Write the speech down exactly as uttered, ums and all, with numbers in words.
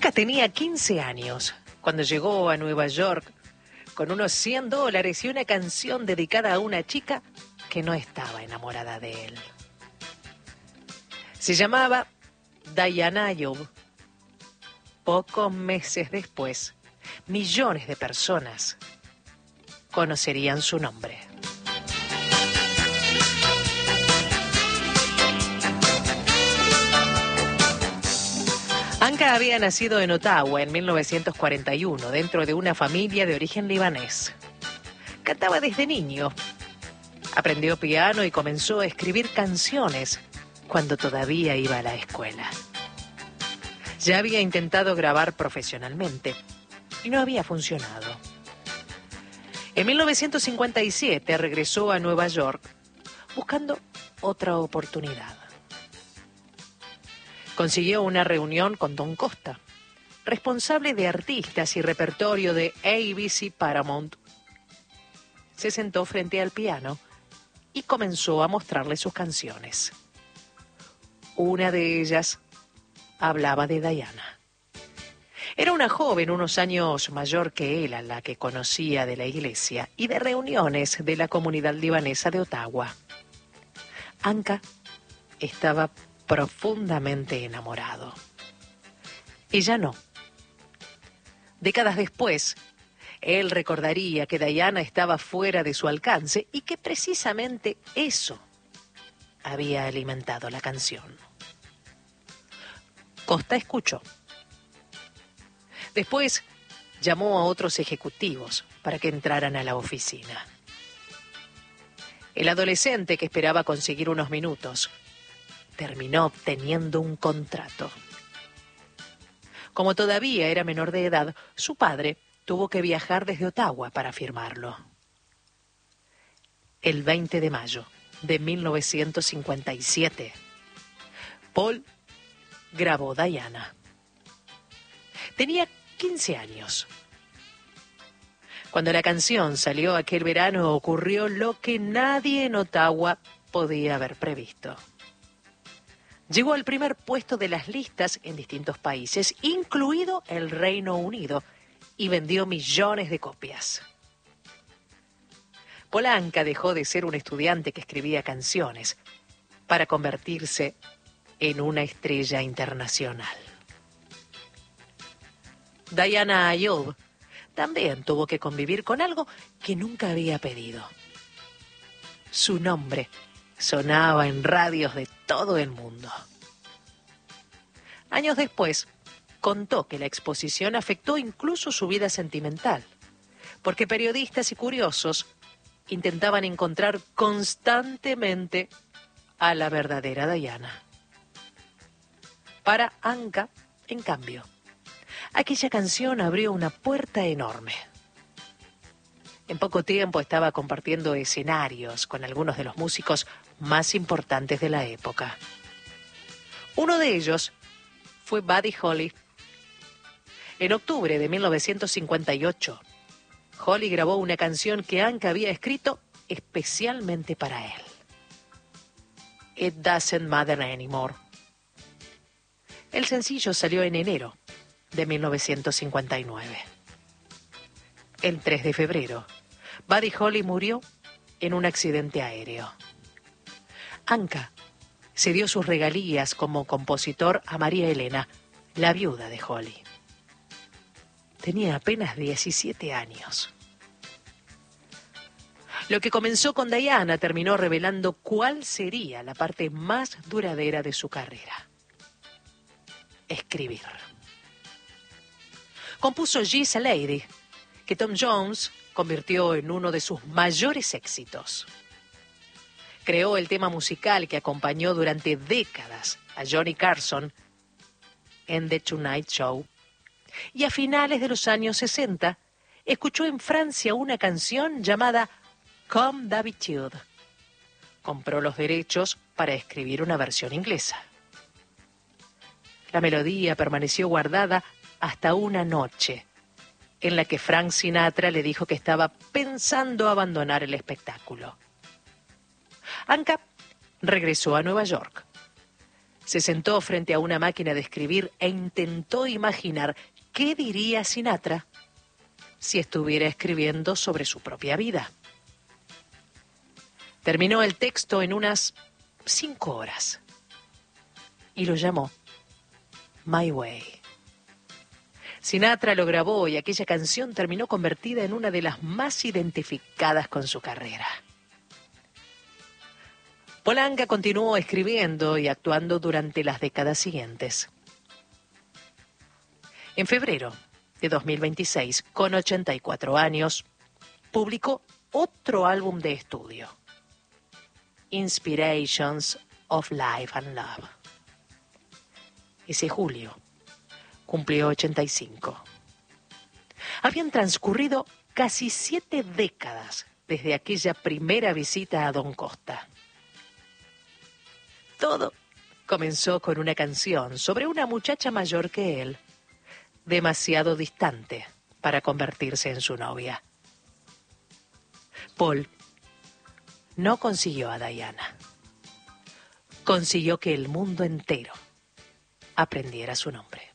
Anka tenía quince años cuando llegó a Nueva York con unos cien dólares y una canción dedicada a una chica que no estaba enamorada de él. Se llamaba Diana Ayub. Pocos meses después, millones de personas conocerían su nombre. Anka había nacido en Ottawa en mil novecientos cuarenta y uno, dentro de una familia de origen libanés. Cantaba desde niño. Aprendió piano y comenzó a escribir canciones cuando todavía iba a la escuela. Ya había intentado grabar profesionalmente y no había funcionado. En mil novecientos cincuenta y siete regresó a Nueva York buscando otra oportunidad. Consiguió una reunión con Don Costa, responsable de artistas y repertorio de A B C Paramount. Se sentó frente al piano y comenzó a mostrarle sus canciones. Una de ellas hablaba de Diana. Era una joven unos años mayor que él, a la que conocía de la iglesia y de reuniones de la comunidad libanesa de Ottawa. Anka estaba profundamente enamorado. Ella no. Décadas después, él recordaría que Diana estaba fuera de su alcance y que precisamente eso había alimentado la canción. Costa escuchó. Después llamó a otros ejecutivos para que entraran a la oficina. El adolescente, que esperaba conseguir unos minutos, terminó obteniendo un contrato. Como todavía era menor de edad, su padre tuvo que viajar desde Ottawa para firmarlo. El veinte de mayo de mil novecientos cincuenta y siete, Paul grabó Diana. Tenía quince años. Cuando la canción salió aquel verano, ocurrió lo que nadie en Ottawa podía haber previsto. Llegó al primer puesto de las listas en distintos países, incluido el Reino Unido, y vendió millones de copias. Paul Anka dejó de ser un estudiante que escribía canciones para convertirse en una estrella internacional. Diana Ayub también tuvo que convivir con algo que nunca había pedido. Su nombre sonaba en radios de todo el mundo. Años después, contó que la exposición afectó incluso su vida sentimental, porque periodistas y curiosos intentaban encontrar constantemente a la verdadera Diana. Para Anka, en cambio, aquella canción abrió una puerta enorme. En poco tiempo estaba compartiendo escenarios con algunos de los músicos más importantes de la época. Uno de ellos fue Buddy Holly. En octubre de mil novecientos cincuenta y ocho, Holly grabó una canción que Anka había escrito especialmente para él. It Doesn't Matter Anymore. El sencillo salió en enero de mil novecientos cincuenta y nueve. El tres de febrero, Buddy Holly murió en un accidente aéreo. Anka se dio sus regalías como compositor a María Elena, la viuda de Holly. Tenía apenas diecisiete años. Lo que comenzó con Diana terminó revelando cuál sería la parte más duradera de su carrera: escribir. Compuso She's a Lady, que Tom Jones convirtió en uno de sus mayores éxitos. Creó el tema musical que acompañó durante décadas a Johnny Carson en The Tonight Show. Y a finales de los años sesenta, escuchó en Francia una canción llamada Comme d'habitude. Compró los derechos para escribir una versión inglesa. La melodía permaneció guardada hasta una noche en la que Frank Sinatra le dijo que estaba pensando abandonar el espectáculo. Anka regresó a Nueva York. Se sentó frente a una máquina de escribir e intentó imaginar qué diría Sinatra si estuviera escribiendo sobre su propia vida. Terminó el texto en unas cinco horas y lo llamó My Way. Sinatra lo grabó y aquella canción terminó convertida en una de las más identificadas con su carrera. Paul Anka continuó escribiendo y actuando durante las décadas siguientes. En febrero de dos mil veintiséis, con ochenta y cuatro años, publicó otro álbum de estudio, Inspirations of Life and Love. Ese julio cumplió ochenta y cinco. Habían transcurrido casi siete décadas desde aquella primera visita a Don Costa. Todo comenzó con una canción sobre una muchacha mayor que él, demasiado distante para convertirse en su novia. Paul no consiguió a Diana. Consiguió que el mundo entero aprendiera su nombre.